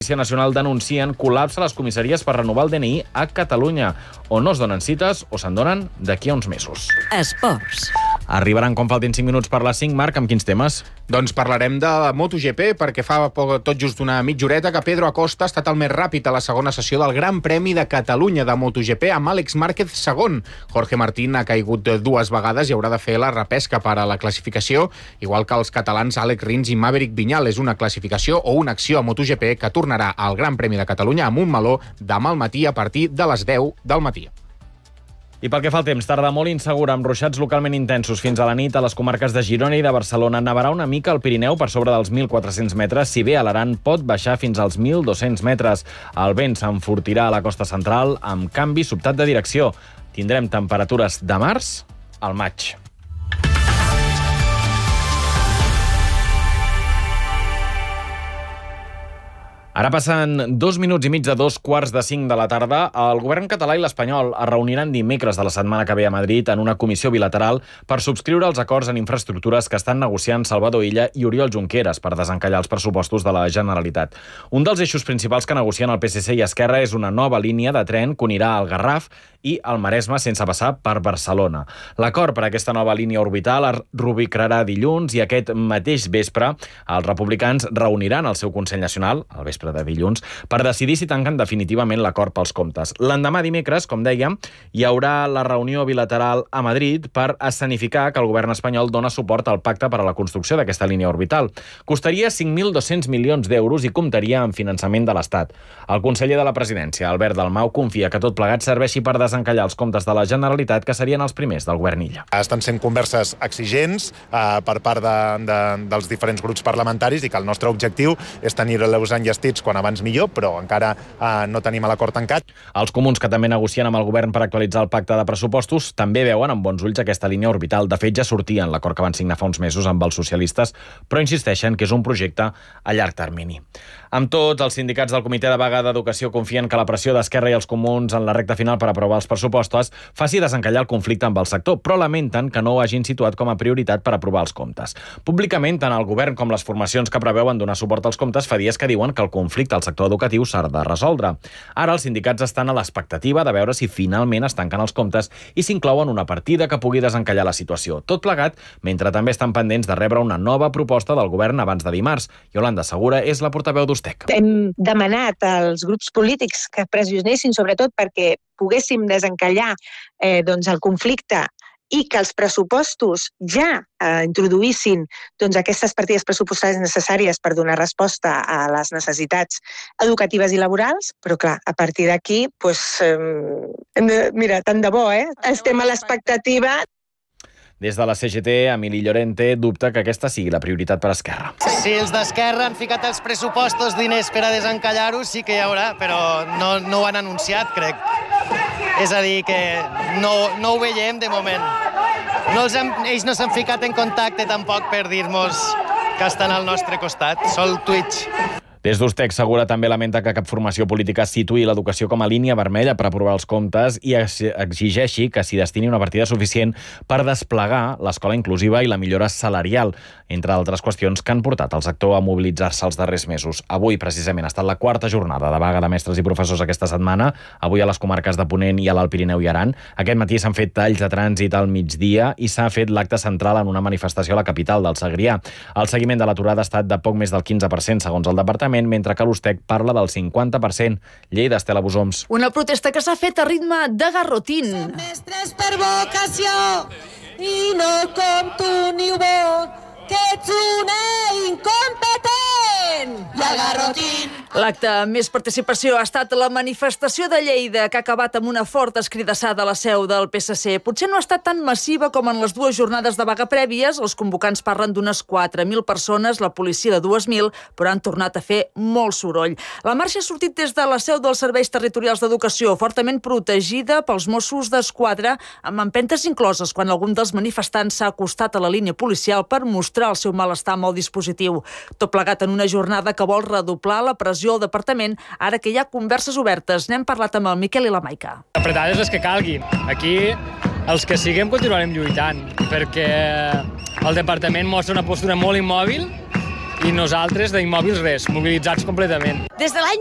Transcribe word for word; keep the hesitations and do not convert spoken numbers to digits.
La Policia Nacional denuncien col·lapse a les comissaries per renovar el D N I a Catalunya, on no es donen cites o se'n donen d'aquí a uns mesos. Esports. Arribaran quan faltin cinc minuts per les cinc, Marc, amb quins temes? Doncs parlarem de MotoGP, perquè fa poc, tot just una mitja horeta que Pedro Acosta ha estat el més ràpid a la segona sessió del Gran Premi de Catalunya de MotoGP, amb Àlex Márquez segon. Jorge Martín ha caigut dues vegades i haurà de fer la repesca per a la classificació, igual que els catalans Àlex Rins i Maverick Viñales. Una classificació o una acció a MotoGP que tornarà al Gran Premi de Catalunya amb un meló demà al matí a partir de les deu del matí. I pel que fa al temps, tarda molt insegura, amb ruixats localment intensos fins a la nit a les comarques de Girona i de Barcelona. Nevarà una mica al Pirineu per sobre dels mil quatre-cents metres, si bé a l'Aran pot baixar fins als mil dos-cents metres. El vent s'enfortirà a la costa central amb canvi sobtat de direcció. Tindrem temperatures de març al maig. Ara passen dos minuts i mig de dos quarts de cinc de la tarda. El govern català i l'espanyol es reuniran dimecres de la setmana que ve a Madrid en una comissió bilateral per subscriure els acords en infraestructures que estan negociant Salvador Illa i Oriol Junqueras per desencallar els pressupostos de la Generalitat. Un dels eixos principals que negocien el P S C i Esquerra és una nova línia de tren que unirà el Garraf i el Maresme sense passar per Barcelona. L'acord per a aquesta nova línia orbital es rubricarà dilluns i aquest mateix vespre els republicans reuniran el seu Consell Nacional, el vespre de dilluns, per decidir si tanquen definitivament l'acord pels comptes. L'endemà dimecres, com dèiem, hi haurà la reunió bilateral a Madrid per escenificar que el govern espanyol dona suport al pacte per a la construcció d'aquesta línia orbital. Costaria cinc mil dos-cents milions d'euros i comptaria amb finançament de l'Estat. El conseller de la Presidència, Albert Dalmau, confia que tot plegat serveixi per desencallar els comptes de la Generalitat, que serien els primers del govern Illa. Estan sent converses exigents eh, per part de, de, dels diferents grups parlamentaris i que el nostre objectiu és tenir-los enllestits quan abans millor, però encara eh, no tenim l'acord tancat. Els comuns, que també negocien amb el govern per actualitzar el pacte de pressupostos, també veuen amb bons ulls aquesta línia orbital. De fet, ja sortien l'acord que van signar fa uns mesos amb els socialistes, però insisteixen que és un projecte a llarg termini. Amb tot, els sindicats del Comitè de Vaga d'Educació confien que la pressió d'Esquerra i els comuns en la recta final per aprovar els pressupostos faci desencallar el conflicte amb el sector, però lamenten que no ho hagin situat com a prioritat per aprovar els comptes. Públicament, tant el govern com les formacions que preveuen donar suport als comptes fa dies que diuen que el conflicte al sector educatiu s'ha de resoldre. Ara els sindicats estan a l'expectativa de veure si finalment es tanquen els comptes i s'inclouen una partida que pugui desencallar la situació. Tot plegat, mentre també estan pendents de rebre una nova proposta del govern abans de dimarts. Yolanda Segura és la portaveu d'U S T E C. Hem demanat als grups polítics que pressionessin sobretot perquè poguéssim desencallar eh, doncs el conflicte i que els pressupostos ja eh, introduïssin doncs, aquestes partides pressupostàries necessàries per donar resposta a les necessitats educatives i laborals, però clar, a partir d'aquí, doncs, eh, mira, tant de bo, eh? Estem a l'expectativa. Des de la C G T, Emili Llorente dubta que aquesta sigui la prioritat per a Esquerra. Si els d'Esquerra han ficat als pressupostos diners per a desencallar-ho, sí que hi haurà, però no, no ho han anunciat, crec. És a dir, que no, no ho veiem de moment. No els hem, ells no s'han ficat en contacte tampoc per dir-nos que estan al nostre costat, sol tuits. Des d'U S T E C, Segura també lamenta que cap formació política situï l'educació com a línia vermella per aprovar els comptes i exigeixi que s'hi destini una partida suficient per desplegar l'escola inclusiva i la millora salarial, entre altres qüestions que han portat el sector a mobilitzar-se els darrers mesos. Avui, precisament, ha estat la quarta jornada de vaga de mestres i professors aquesta setmana, avui a les comarques de Ponent i a l'Alt Pirineu i Aran. Aquest matí s'han fet talls de trànsit al migdia i s'ha fet l'acte central en una manifestació a la capital del Segrià. El seguiment de l'aturada ha estat de poc més del quinze per cent, segons el departament, mentre que l'U S T E C parla del cinquanta per cent. Lleida, Estela Bosoms. Una protesta que s'ha fet a ritme de garrotín. Som mestres per vocació i no com tu ni ho veu, que ets una incompetent i al garrotín. L'acte amb més participació ha estat la manifestació de Lleida, que ha acabat amb una forta escridassada a la seu del P S C. Potser no ha estat tan massiva com en les dues jornades de vaga prèvies. Els convocants parlen d'unes quatre mil persones, la policia de dues mil, però han tornat a fer molt soroll. La marxa ha sortit des de la seu dels Serveis Territorials d'Educació, fortament protegida pels Mossos d'Esquadra, amb empentes incloses quan algun dels manifestants s'ha acostat a la línia policial per mostrar el seu malestar amb el dispositiu. Tot plegat en una jornada que vol redoblar la pressió al departament, ara que hi ha converses obertes. N'hem parlat amb el Miquel i la Maica. Apretades les que calguin. Aquí, els que siguem, continuarem lluitant, perquè el departament mostra una postura molt immòbil i nosaltres d'immòbils res, mobilitzats completament. Des de l'any